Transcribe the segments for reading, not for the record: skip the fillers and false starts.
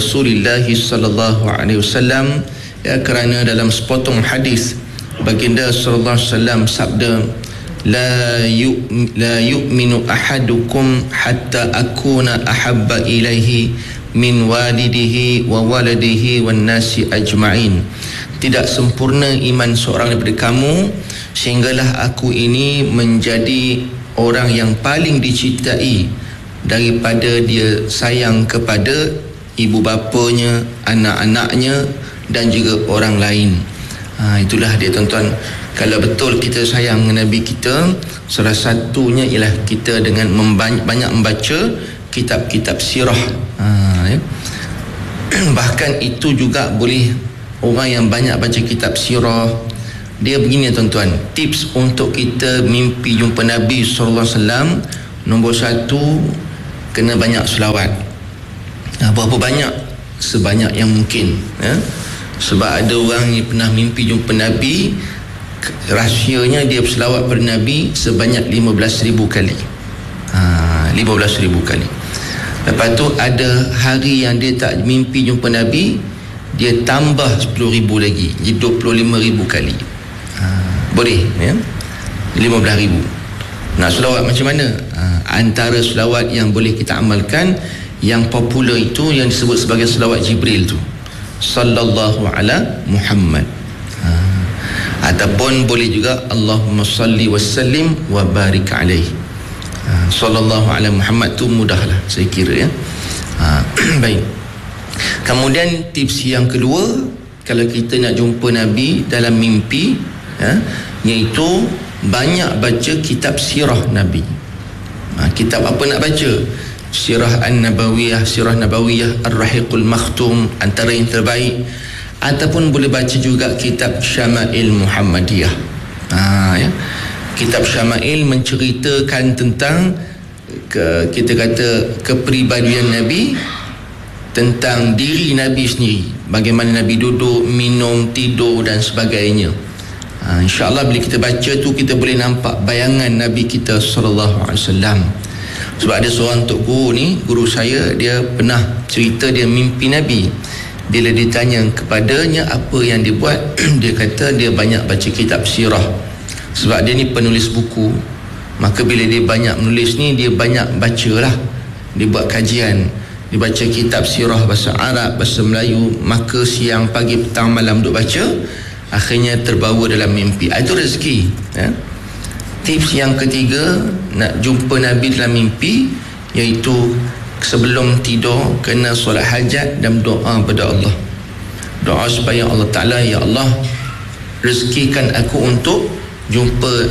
Rasulullah sallallahu alaihi wasallam, ya, kerana dalam sepotong hadis baginda sallallahu alaihi wasallam sabda, la yu'minu ahadukum hatta akuna ahabba ilaihi min walidihi wa waladihi wan nasi ajma'in. Tidak sempurna iman seorang daripada kamu sehinggalah aku ini menjadi orang yang paling dicintai daripada dia sayang kepada ibu bapanya, anak-anaknya dan juga orang lain. Itulah dia tuan-tuan. Kalau betul kita sayang Nabi kita, salah satunya ialah kita dengan banyak membaca kitab-kitab sirah. Bahkan itu juga boleh orang yang banyak baca kitab sirah. Dia begini tuan-tuan, tips untuk kita mimpi jumpa Nabi SAW. Nombor 1, kena banyak selawat. Berapa banyak? Sebanyak yang mungkin, ya? Sebab ada orang yang pernah mimpi jumpa Nabi, rahsianya dia berselawat pada Nabi sebanyak 15,000 kali. 15,000 kali. Lepas tu ada hari yang dia tak mimpi jumpa Nabi, dia tambah 10,000 lagi, jadi 25,000 kali. Boleh, ya? 15,000. Nak selawat macam mana? Antara selawat yang boleh kita amalkan, yang popular itu yang disebut sebagai selawat Jibril tu, sallallahu ala Muhammad. Ataupun boleh juga Allahumma salli wa sallim wa barik alaih. Sallallahu ala Muhammad tu mudahlah saya kira, ya. Baik. Kemudian tips yang kedua, kalau kita nak jumpa Nabi dalam mimpi, ya, iaitu banyak baca kitab sirah Nabi. Kitab apa nak baca? Sirah An-Nabawiyah, Sirah Nabawiyah, Ar-Rahiqul Makhtum, antara yang terbaik. Ataupun boleh baca juga kitab Syama'il Muhammadiyah. Ya. Kitab Syama'il menceritakan tentang kita kata kepribadian Nabi, tentang diri Nabi sendiri, bagaimana Nabi duduk, minum, tidur dan sebagainya. InsyaAllah bila kita baca tu, kita boleh nampak bayangan Nabi kita sallallahu alaihi wasallam. Sebab ada seorang tok guru ni, guru saya, dia pernah cerita dia mimpi Nabi. Bila ditanya kepadanya apa yang dia buat, dia kata dia banyak baca kitab sirah. Sebab dia ni penulis buku, maka bila dia banyak menulis ni, dia banyak bacalah. Dia buat kajian, dia baca kitab sirah bahasa Arab, bahasa Melayu, maka siang, pagi, petang, malam duk baca, akhirnya terbawa dalam mimpi. Itu rezeki, ya. Tips yang ketiga, nak jumpa Nabi dalam mimpi, iaitu sebelum tidur kena solat hajat dan doa pada Allah. Doa supaya Allah Ta'ala, ya Allah, rezekikan aku untuk jumpa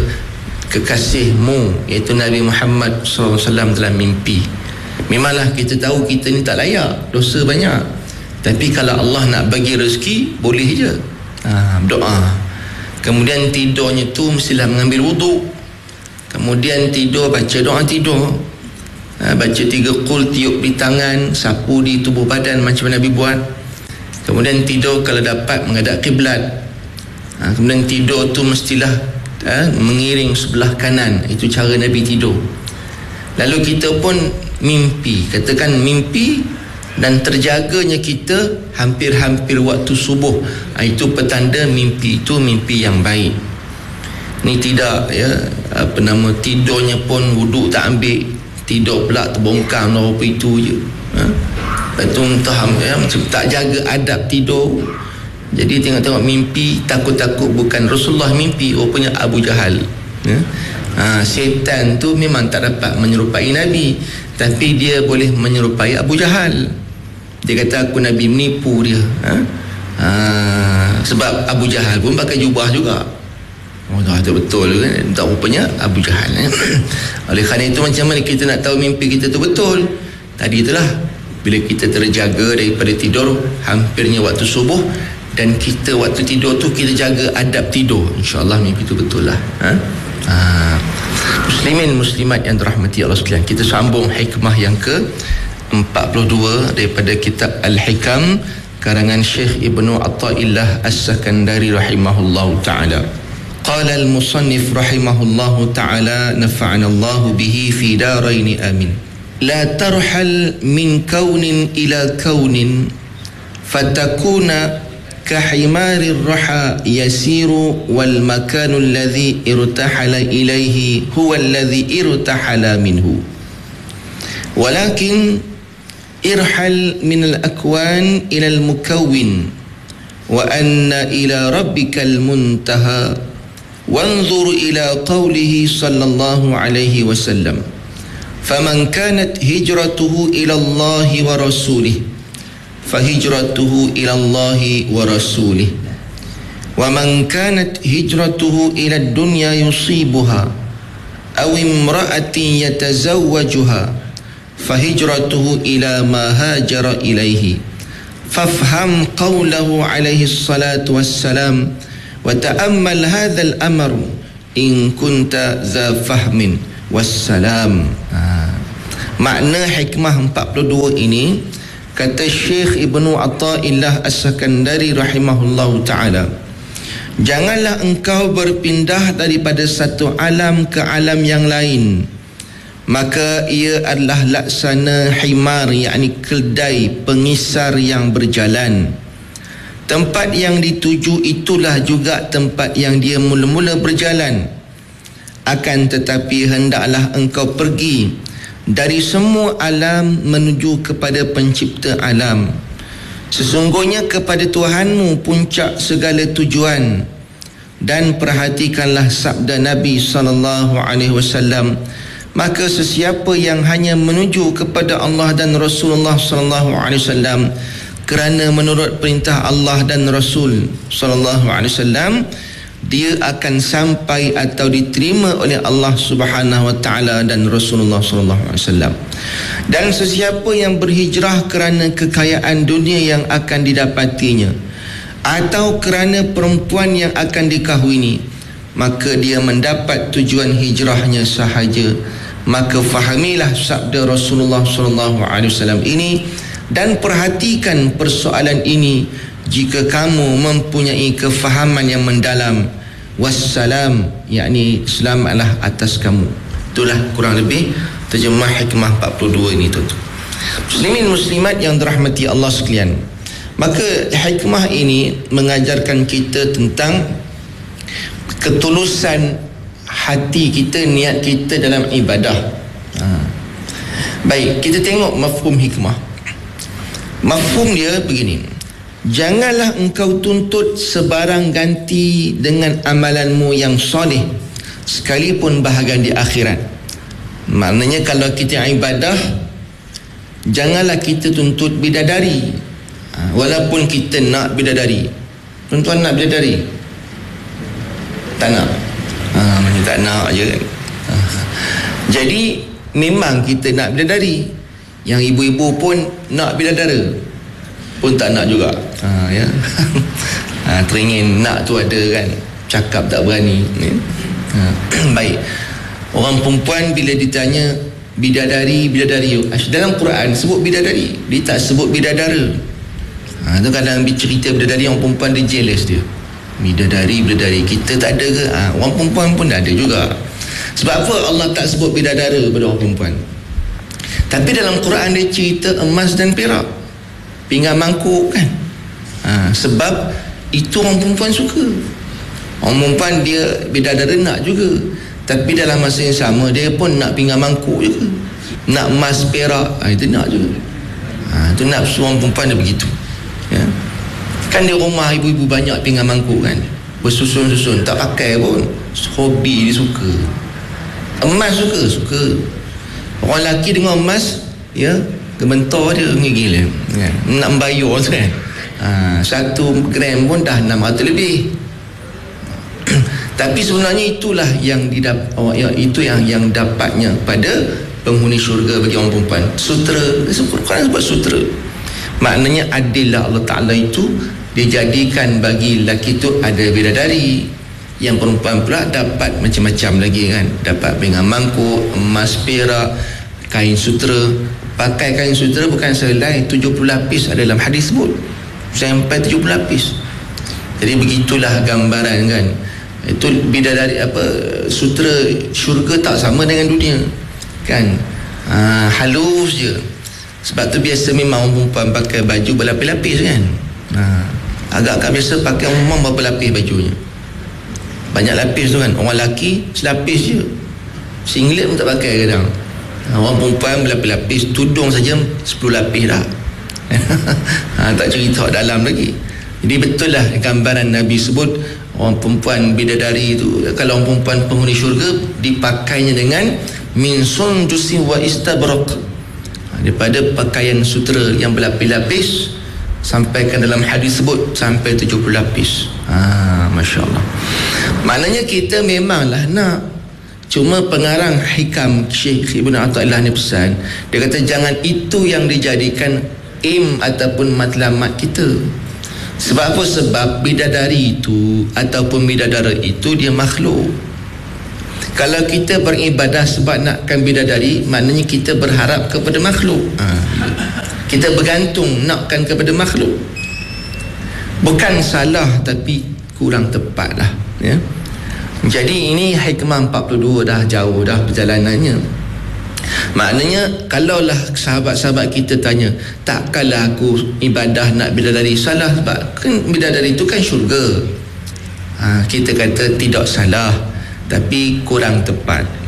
kekasihmu, iaitu Nabi Muhammad SAW dalam mimpi. Memanglah kita tahu kita ni tak layak, dosa banyak, tapi kalau Allah nak bagi rezeki, boleh je. Berdoa. Kemudian tidurnya tu mestilah mengambil wuduk. Kemudian tidur, baca doa tidur. Baca 3 qul, tiup di tangan, sapu di tubuh badan macam Nabi buat. Kemudian tidur kalau dapat menghadap kiblat. Kemudian tidur tu mestilah mengiring sebelah kanan. Itu cara Nabi tidur. Lalu kita pun mimpi, katakan mimpi dan terjaganya kita hampir-hampir waktu subuh. Itu petanda mimpi itu mimpi yang baik. Ni tidak, ya, tidurnya pun wuduk tak ambil, tidur pula terbongkar apa itu je. Lepas tu entah, ya, macam tak jaga adab tidur. Jadi tengok-tengok mimpi, takut-takut bukan Rasulullah mimpi, rupanya Abu Jahal, ya. Syaitan tu memang tak dapat menyerupai Nabi, tapi dia boleh menyerupai Abu Jahal. Dia kata aku Nabi, menipu dia. Sebab Abu Jahal pun pakai jubah juga. Itu betul kan? Tak, rupanya Abu Jahal. Oleh kerana itu, macam mana kita nak tahu mimpi kita tu betul? Tadi itulah, bila kita terjaga daripada tidur hampirnya waktu subuh, dan kita waktu tidur tu kita jaga adab tidur, insyaAllah mimpi tu betul lah. Muslimin muslimat yang dirahmati Allah sekalian, kita sambung hikmah yang ke-42 daripada kitab Al-Hikam karangan Syekh Ibnu Athaillah As-Sakandari rahimahullahu ta'ala. Qala al-musannif rahimahullahu ta'ala, nafa'ana Allah bihi fi darain amin. La tarhal min kaunin ila kaunin fatakuna kahimari raha yasiru wal makanu alladhi irtahala ilaihi huwa alladhi irtahala minhu walakin irhal min al-akwan ila al-mukawwin wa anna ila rabbikal muntaha wanzur ila qawlihi sallallahu alaihi wasallam faman kanat hijratuhu ila Allah wa rasulih fahijratuhu ila Allah wa rasulih wa man kanat hijratuhu ila ad-dunya yusibuha aw imra'atin yatazawwajuha fahijratuhu ila ma hajara ilaihi fafham qawlahu alaihi salatu wassalam wa ta'ammal hadzal amr in kunta za fahmin wassalam. Makna hikmah 42 ini, kata Syekh Ibnu Athaillah As-Sakandari rahimahullahu ta'ala, janganlah engkau berpindah daripada satu alam ke alam yang lain, maka ia adalah laksana himar, yakni keldai pengisar yang berjalan. Tempat yang dituju itulah juga tempat yang dia mula-mula berjalan. Akan tetapi hendaklah engkau pergi dari semua alam menuju kepada pencipta alam. Sesungguhnya kepada Tuhanmu puncak segala tujuan. Dan perhatikanlah sabda Nabi SAW, maka sesiapa yang hanya menuju kepada Allah dan Rasulullah SAW kerana menurut perintah Allah dan Rasul SAW, dia akan sampai atau diterima oleh Allah Subhanahu wa taala dan Rasulullah sallallahu alaihi wasallam. Dan sesiapa yang berhijrah kerana kekayaan dunia yang akan didapatinya atau kerana perempuan yang akan dikahwini, maka dia mendapat tujuan hijrahnya sahaja. Maka fahamilah sabda Rasulullah sallallahu alaihi wasallam ini dan perhatikan persoalan ini jika kamu mempunyai kefahaman yang mendalam. Wassalam, yakni selamatlah atas kamu. Itulah kurang lebih terjemah hikmah 42 ini, tuan-tuan. Muslimin muslimat yang dirahmati Allah sekalian, maka hikmah ini mengajarkan kita tentang ketulusan hati kita, niat kita dalam ibadah. Baik, kita tengok mafhum hikmah. Mafhum dia begini: janganlah engkau tuntut sebarang ganti dengan amalanmu yang soleh sekalipun bahagian di akhirat. Maknanya kalau kita ibadah, janganlah kita tuntut bidadari, walaupun kita nak bidadari. Tuan-tuan nak bidadari? Tak nak? Macam tak nak je kan. Jadi memang kita nak bidadari. Yang ibu-ibu pun nak bidadara pun tak nak juga. Ya. Teringin nak tu ada kan, cakap tak berani. Baik, orang perempuan bila ditanya bidadari, dalam Quran sebut bidadari, dia tak sebut bidadara. Tu kadang cerita bidadari, orang perempuan dia jealous dia. Bidadari kita tak ada ke? Orang perempuan pun ada juga. Sebab apa Allah tak sebut bidadara pada orang perempuan? Tapi dalam Quran dia cerita emas dan perak, pinggan mangkuk kan. Sebab itu orang perempuan suka. Orang perempuan dia bidadara nak juga, tapi dalam masa yang sama dia pun nak pinggan mangkuk juga, nak emas perak, itu nak juga. Itu nafsu orang perempuan dia begitu, ya. Kan di rumah ibu-ibu banyak pinggan mangkuk kan, bersusun-susun, tak pakai pun, hobi dia suka. Emas suka. Orang lelaki dengan emas, ya, gementar dia gila kan? Nak membayar tu kan. 1 gram pun dah 600 lebih. Tapi sebenarnya itulah yang itu yang dapatnya pada penghuni syurga bagi orang perempuan. Sutera, Quran sebut sutera. Maknanya adil lah Allah Ta'ala itu. Dia jadikan bagi lelaki itu ada bidadari, yang perempuan pula dapat macam-macam lagi kan. Dapat pinggan mangkuk, emas, perak, kain sutera. Pakai kain sutera bukan selai 70 lapis, ada dalam hadis sebut sampai 70 lapis. Jadi begitulah gambaran kan. Itu bidadari sutera syurga tak sama dengan dunia kan. Halus je. Sebab tu biasa memang orang perempuan pakai baju berlapis-lapis kan. Agak-agak biasa pakai orang berapa lapis bajunya. Banyak lapis tu kan. Orang lelaki selapis je, singlet pun tak pakai kadang. Orang perempuan berlapis-lapis, tudung saja 10 lapis dah. Tak cerita dalam lagi. Jadi betul lah gambaran Nabi sebut orang perempuan bidadari itu, kalau orang perempuan penghuni syurga dipakainya dengan min sundusin wa istabraq, daripada pakaian sutera yang berlapis-lapis, sampaikan dalam hadis sebut sampai 70 lapis. Masya Allah. Maknanya kita memanglah nak, cuma pengarang hikam Syekh Ibn Athaillah ni pesan, dia kata jangan itu yang dijadikan aim ataupun matlamat kita. Sebab apa? Sebab bidadari itu ataupun bidadara itu dia makhluk. Kalau kita beribadah sebab nakkan bidadari, maknanya kita berharap kepada makhluk. Kita bergantung nakkan kepada makhluk. Bukan salah, tapi kurang tepat lah, ya. Jadi ini hikmah 42 dah jauh dah perjalanannya. Maknanya kalaulah sahabat-sahabat kita tanya, takkanlah aku ibadah nak bidadari, salah sebab kan bidadari itu kan syurga. Kita kata tidak salah, tapi kurang tepat.